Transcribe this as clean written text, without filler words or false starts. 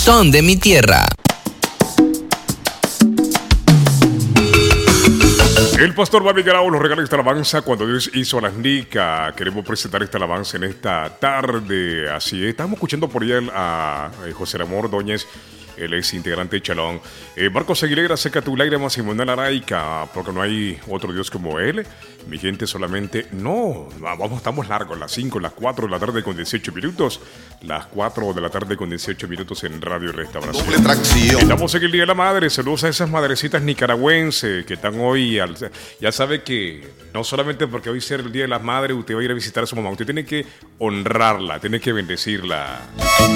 son de mi tierra. El pastor Bobby Garao nos regala esta alabanza cuando Dios hizo a las Nica. Queremos presentar esta alabanza en esta tarde. Así es, estamos escuchando por ahí a José Ramón Ordóñez, el ex integrante de Chalón. Marcos Aguilera, seca tu lágrima, Simón Araica, porque no hay otro Dios como él. Mi gente, solamente no. Vamos, estamos largos, las 5, las 4 de la tarde con 18 minutos. Las 4 de la tarde con 18 minutos en Radio Restauración. Doble tracción. Estamos en el Día de la Madre. Saludos a esas madrecitas nicaragüenses que están hoy. Ya sabe que no solamente porque hoy sea el Día de las Madres, usted va a ir a visitar a su mamá. Usted tiene que honrarla, tiene que bendecirla.